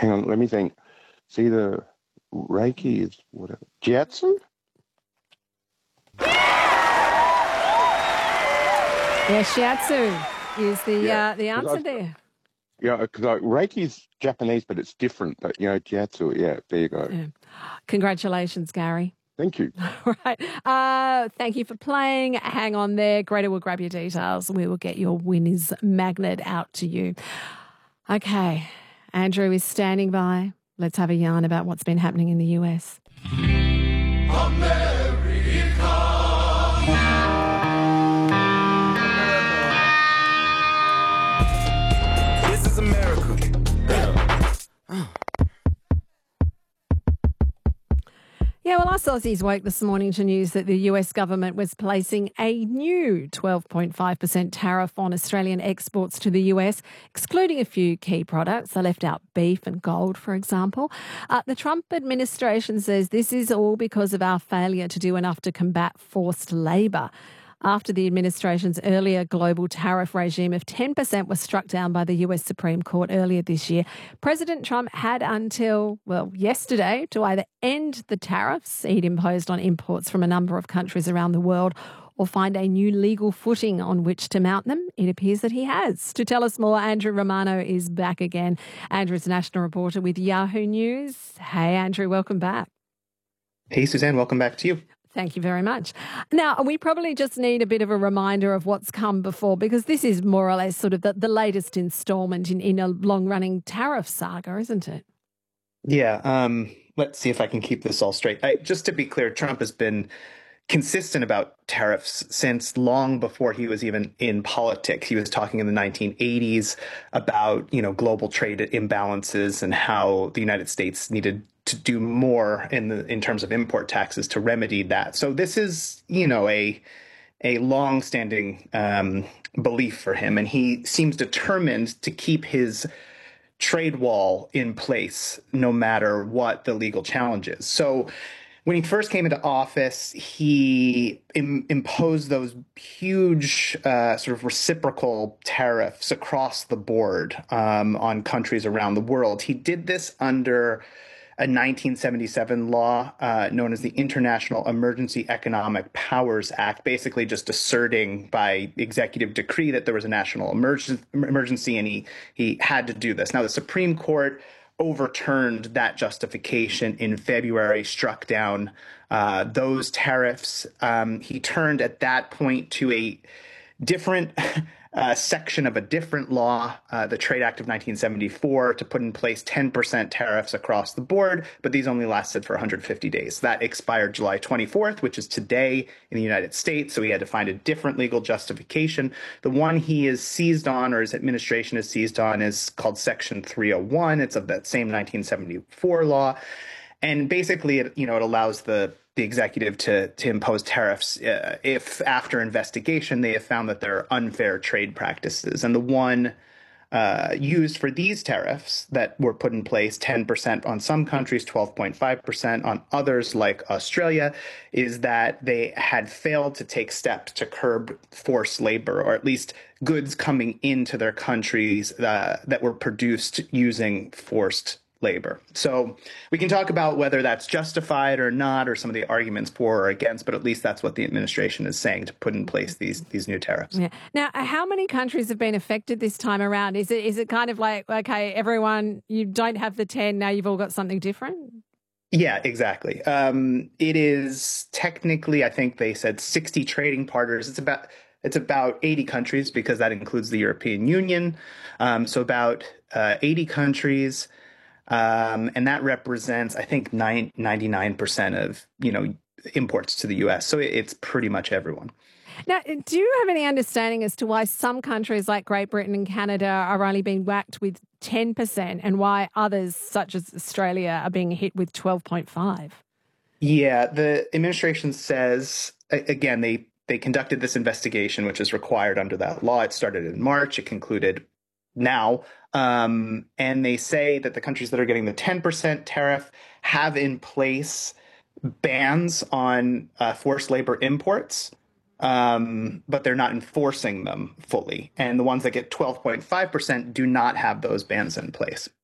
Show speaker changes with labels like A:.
A: Hang on, let me think. It's either Reiki is whatever. Jiatsu?
B: Yeah, shiatsu is
A: Yeah.
B: the
A: Because I
B: answer
A: was,
B: there.
A: yeah, because Reiki's Japanese, but it's different. But Jiatsu. Yeah, there you go.
B: Yeah. Congratulations, Gary.
A: Thank you.
B: Right. Thank you for playing. Hang on there. Greta will grab your details. We will get your winners magnet out to you. Okay. Andrew is standing by. Let's have a yarn about what's been happening in the US.
C: This is America.
B: Yeah, well, us Aussies woke this morning to news that the US government was placing a new 12.5% tariff on Australian exports to the US, excluding a few key products. They left out beef and gold, for example. The Trump administration says this is all because of our failure to do enough to combat forced labour. After the administration's earlier global tariff regime of 10% was struck down by the US Supreme Court earlier this year, President Trump had until, yesterday to either end the tariffs he'd imposed on imports from a number of countries around the world or find a new legal footing on which to mount them. It appears that he has. To tell us more, Andrew Romano is back again. Andrew's national reporter with Yahoo News. Hey, Andrew, welcome back.
D: Hey, Suzanne, welcome back to you.
B: Thank you very much. Now, we probably just need a bit of a reminder of what's come before, because this is more or less sort of the latest instalment in a long-running tariff saga, isn't it?
D: Yeah, let's see if I can keep this all straight. Just to be clear, Trump has been consistent about tariffs since long before he was even in politics. He was talking in the 1980s about, global trade imbalances and how the United States needed to do more in terms of import taxes to remedy that. So this is, a long-standing belief for him, and he seems determined to keep his trade wall in place no matter what the legal challenge is. So when he first came into office, he imposed those huge sort of reciprocal tariffs across the board on countries around the world. He did this under a 1977 law known as the International Emergency Economic Powers Act, basically just asserting by executive decree that there was a national emergency and he had to do this. Now, the Supreme Court overturned that justification in February, struck down those tariffs. He turned at that point to a different section of a different law, the Trade Act of 1974, to put in place 10% tariffs across the board, but these only lasted for 150 days. That expired July 24th, which is today in the United States, so he had to find a different legal justification. The one he is seized on, or his administration is seized on, is called Section 301. It's of that same 1974 law. And basically, it allows the executive to impose tariffs if, after investigation, they have found that there are unfair trade practices. And the one used for these tariffs that were put in place, 10% on some countries, 12.5% on others, like Australia, is that they had failed to take steps to curb forced labor, or at least goods coming into their countries that were produced using forced labor. So we can talk about whether that's justified or not, or some of the arguments for or against, but at least that's what the administration is saying, to put in place these new tariffs.
B: Yeah. Now, how many countries have been affected this time around? Is it kind of like, okay, everyone, you don't have the 10, now you've all got something different?
D: Yeah, exactly. It is technically, I think they said 60 trading partners. It's about 80 countries, because that includes the European Union. So about 80 countries. And that represents, I think, 99% of, imports to the U.S. So it's pretty much everyone.
B: Now, do you have any understanding as to why some countries like Great Britain and Canada are only being whacked with 10% and why others, such as Australia, are being hit with 12.5%?
D: Yeah, the administration says, again, they conducted this investigation, which is required under that law. It started in March. It concluded now. And they say that the countries that are getting the 10% tariff have in place bans on forced labor imports, but they're not enforcing them fully. And the ones that get 12.5% do not have those bans in place.